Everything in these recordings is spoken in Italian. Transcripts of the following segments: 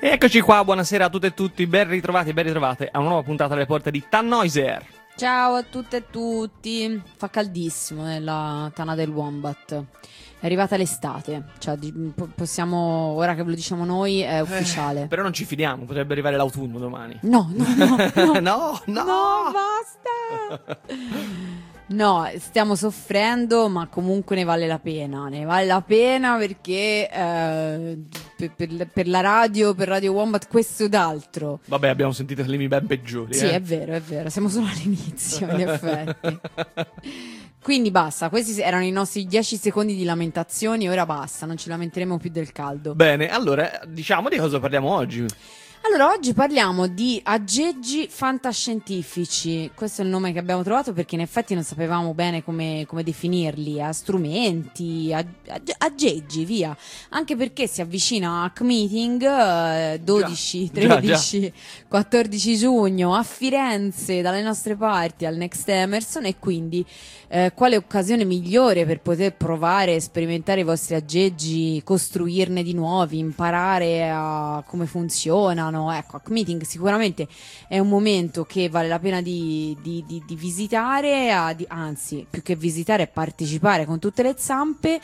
Eccoci qua, buonasera a tutte e tutti, ben ritrovati e ben ritrovate a una nuova puntata delle porte di Tannhäuser. Ciao a tutte e tutti. Fa caldissimo nella Tana del Wombat. È arrivata l'estate, cioè possiamo, ora che ve lo diciamo noi, è ufficiale. Però non ci fidiamo, potrebbe arrivare l'autunno domani. No, No, basta. No, stiamo soffrendo, ma comunque ne vale la pena. Ne vale la pena perché per la radio, per Radio Wombat, questo ed altro. Vabbè, abbiamo sentito climi ben peggiori. Sì, è vero, siamo solo all'inizio, in effetti. Quindi basta, questi erano i nostri 10 secondi di lamentazioni, ora basta, non ci lamenteremo più del caldo. Bene, allora, diciamo di cosa parliamo oggi. Allora, oggi parliamo di aggeggi fantascientifici. Questo è il nome che abbiamo trovato perché in effetti non sapevamo bene come definirli, a strumenti, aggeggi, via. Anche perché si avvicina Hack Meeting 12, 13, 14 giugno a Firenze dalle nostre parti al Next Emerson, e quindi quale occasione migliore per poter provare, sperimentare i vostri aggeggi, costruirne di nuovi, imparare a come funzionano. Ecco, Hack Meeting sicuramente è un momento che vale la pena di visitare, anzi, più che visitare, partecipare con tutte le zampe.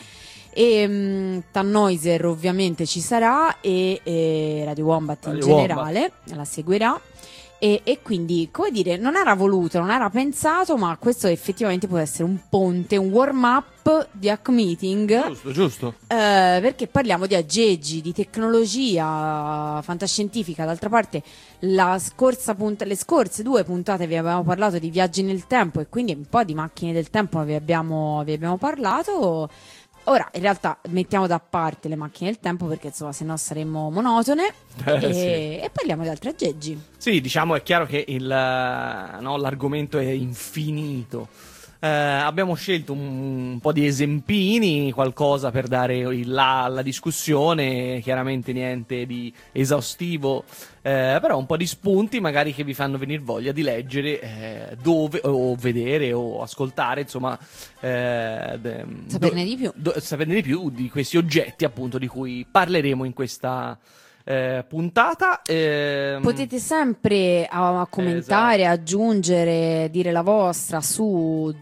E Tannhäuser ovviamente ci sarà, e Radio Wombat in generale la seguirà. E quindi, come dire, non era voluto, non era pensato, ma questo effettivamente può essere un ponte, un warm-up di Hack Meeting. Giusto. Perché parliamo di aggeggi, di tecnologia fantascientifica. D'altra parte, le scorse 2 puntate vi abbiamo parlato di viaggi nel tempo, e quindi un po' di macchine del tempo vi abbiamo parlato. Ora, in realtà, mettiamo da parte le macchine del tempo perché, insomma, se no saremmo monotone, e parliamo di altri aggeggi. Sì, diciamo, è chiaro che l'argomento è infinito. Abbiamo scelto un po' di esempini, qualcosa per dare alla discussione, chiaramente niente di esaustivo, però un po' di spunti magari che vi fanno venire voglia di leggere, dove o vedere o ascoltare, insomma, saperne di più. Saperne di più di questi oggetti, appunto, di cui parleremo in questa puntata. Potete sempre commentare, aggiungere, dire la vostra su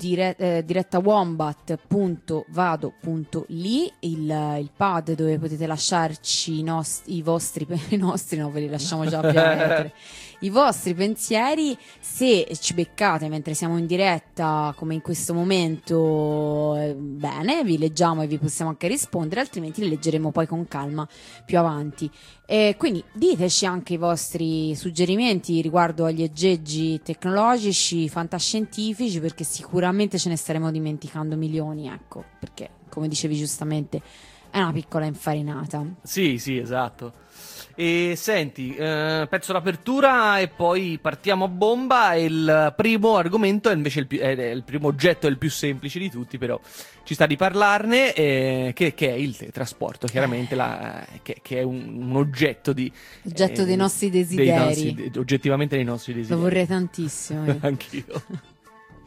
direttawombat.vado.li, il pad dove potete lasciarci i vostri no, ve li lasciamo già ovviamente. I vostri pensieri, se ci beccate mentre siamo in diretta come in questo momento, bene, vi leggiamo e vi possiamo anche rispondere, altrimenti li leggeremo poi con calma più avanti. Quindi diteci anche i vostri suggerimenti riguardo agli aggeggi tecnologici, fantascientifici, perché sicuramente ce ne staremo dimenticando milioni, ecco, perché come dicevi giustamente è una piccola infarinata. Sì, esatto. E senti, pezzo d'apertura e poi partiamo a bomba. Il primo argomento è invece il primo oggetto, è il più semplice di tutti, però ci sta di parlarne, che è il teletrasporto, chiaramente, che è un oggetto dei nostri desideri. Oggettivamente dei nostri desideri. Lo vorrei tantissimo. Anch'io.